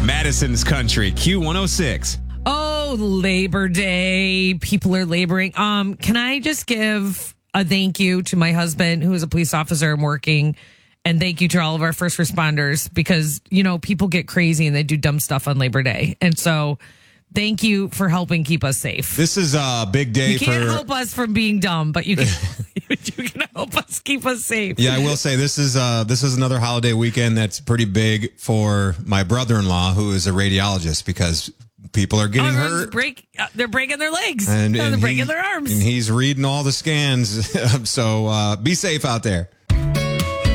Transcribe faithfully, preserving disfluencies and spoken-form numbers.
Madison's Country, Q one oh six. Oh, Labor Day. People are laboring. Um, can I just give a thank you to my husband, who is a police officer and working, and thank you to all of our first responders, because, you know, people get crazy and they do dumb stuff on Labor Day. And so thank you for helping keep us safe. This is a big day you can't for... help us from being dumb, but you can, you can help us keep us safe. Yeah, I will say this is uh, this is another holiday weekend that's pretty big for my brother-in-law, who is a radiologist, because people are getting oh, hurt. Break, uh, they're breaking their legs. And, no, and they're breaking he, their arms. And he's reading all the scans. So uh, be safe out there.